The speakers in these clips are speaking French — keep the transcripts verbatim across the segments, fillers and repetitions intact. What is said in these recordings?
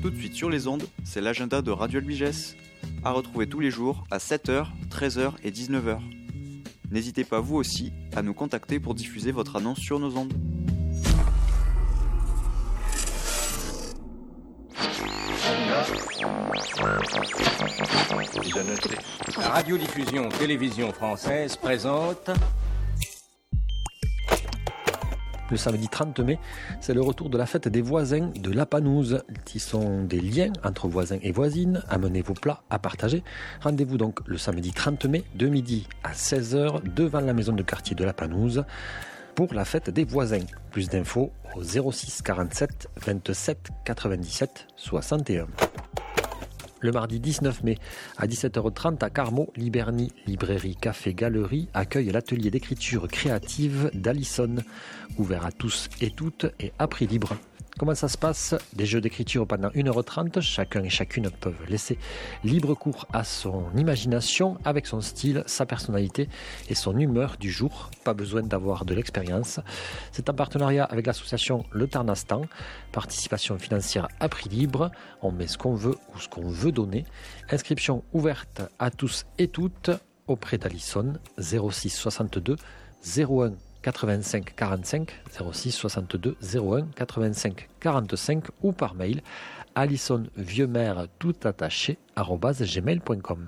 Tout de suite sur les ondes, c'est l'agenda de Radio Albigès, à retrouver tous les jours à sept heures, treize heures et dix-neuf heures. N'hésitez pas vous aussi à nous contacter pour diffuser votre annonce sur nos ondes. La radiodiffusion télévision française présente... Le samedi trente mai, c'est le retour de la fête des voisins de la Panouse. Tissons des liens entre voisins et voisines, amenez vos plats à partager. Rendez-vous donc le samedi trente mai, de midi à seize heures, devant la maison de quartier de la Panouse, pour la fête des voisins. Plus d'infos au zéro six quarante-sept vingt-sept quatre-vingt-dix-sept soixante et un. Le mardi dix-neuf mai, à dix-sept heures trente, à Carmaux, Liberny, librairie, café, galerie, accueille l'atelier d'écriture créative d'Alison, ouvert à tous et toutes et à prix libre. Comment ça se passe ? Des jeux d'écriture pendant une heure trente, chacun et chacune peuvent laisser libre cours à son imagination avec son style, sa personnalité et son humeur du jour. Pas besoin d'avoir de l'expérience. C'est en partenariat avec l'association Le Tarnastan. Participation financière à prix libre. On met ce qu'on veut ou ce qu'on veut donner. Inscription ouverte à tous et toutes auprès d'Alison, zéro six soixante-deux zéro un quatre-vingt-cinq quarante-cinq, zéro six soixante-deux zéro un quatre-vingt-cinq quarante-cinq ou par mail alisonvieuxmère tout attaché arobase gmail point com.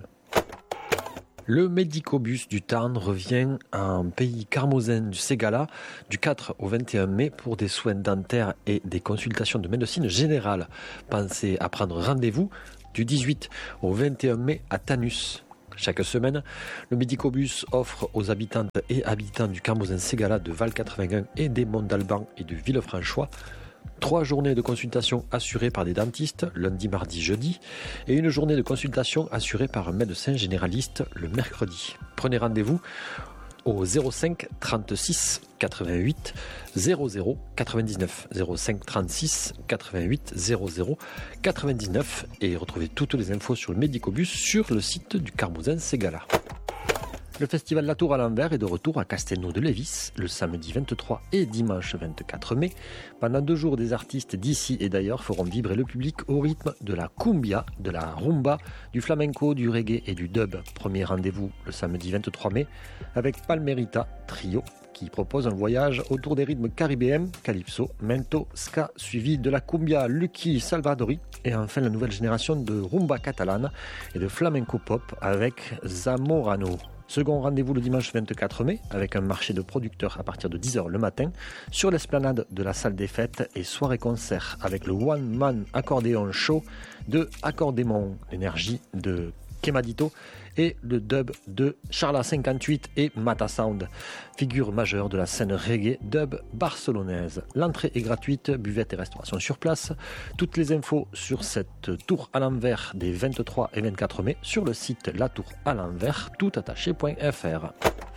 Le Médicobus du Tarn revient en pays carmosin du Ségala du quatre au vingt et un mai pour des soins dentaires et des consultations de médecine générale. Pensez à prendre rendez-vous du dix-huit au vingt et un mai à Tanus. Chaque semaine, le Médicobus offre aux habitantes et habitants du Carmosin-Ségala de Val quatre-vingt-un et des Monts d'Alban et de Villefranchois trois journées de consultation assurées par des dentistes lundi, mardi, jeudi et une journée de consultation assurée par un médecin généraliste le mercredi. Prenez rendez-vous au zéro cinq trente-six quatre-vingt-huit zéro zéro quatre-vingt-dix-neuf, zéro cinq trente-six quatre-vingt-huit zéro zéro quatre-vingt-dix-neuf et retrouvez toutes les infos sur le Médicobus sur le site du Carmosin-Ségala. Le festival La Tour à l'envers est de retour à Castelnau-de-Lévis le samedi vingt-trois et dimanche vingt-quatre mai. Pendant deux jours, des artistes d'ici et d'ailleurs feront vibrer le public au rythme de la cumbia, de la rumba, du flamenco, du reggae et du dub. Premier rendez-vous le samedi vingt-trois mai avec Palmerita Trio qui propose un voyage autour des rythmes caribéens, calypso, mento, ska, suivi de la cumbia Lucky Salvadori et enfin la nouvelle génération de rumba catalane et de flamenco pop avec Zamorano. Second rendez-vous le dimanche vingt-quatre mai avec un marché de producteurs à partir de dix heures le matin sur l'esplanade de la salle des fêtes et soirée-concert avec le One Man Accordéon Show de Accordémon, l'énergie de Kemadito et le dub de Charla cinquante-huit et Mata Sound, figure majeure de la scène reggae dub barcelonaise. L'entrée est gratuite, buvette et restauration sur place. Toutes les infos sur cette tour à l'envers des vingt-trois et vingt-quatre mai sur le site latouраlenvers toutattaché point f r.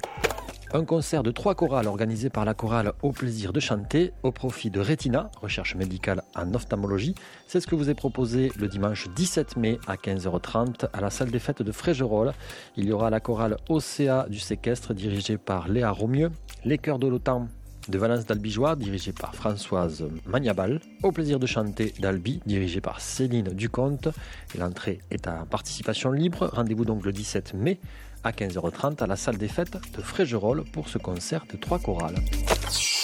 Un concert de trois chorales organisé par la chorale Au plaisir de chanter au profit de Retina, recherche médicale en ophtalmologie. C'est ce que vous est proposé le dimanche dix-sept mai à quinze heures trente à la salle des fêtes de Frégerolles. Il y aura la chorale Océa du séquestre dirigée par Léa Romieux, les chœurs de l'Otan de Valence d'Albigeois dirigée par Françoise Magnabal, Au plaisir de chanter d'Albi dirigée par Céline Ducomte. Et l'entrée est à participation libre. Rendez-vous donc le dix-sept mai à quinze heures trente à la salle des fêtes de Frégerolles pour ce concert de trois chorales.